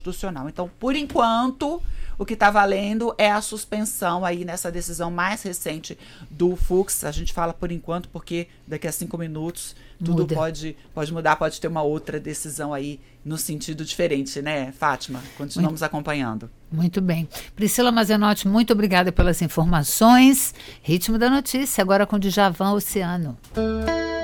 constitucional. Então, por enquanto, o que está valendo é a suspensão aí nessa decisão mais recente do Fux. A gente fala por enquanto porque daqui a 5 minutos tudo pode mudar, pode ter uma outra decisão aí no sentido diferente, né, Fátima? Continuamos acompanhando. Muito bem. Priscila Mazenotti, muito obrigada pelas informações. Ritmo da Notícia, agora com Djavan Oceano.